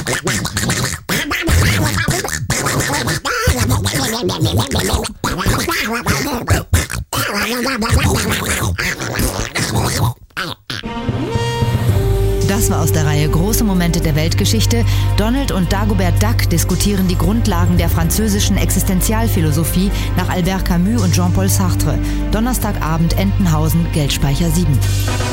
Das war aus der Reihe Große Momente der Weltgeschichte. Donald und Dagobert Duck diskutieren die Grundlagen der französischen Existenzialphilosophie nach Albert Camus und Jean-Paul Sartre. Donnerstagabend, Entenhausen, Geldspeicher 7.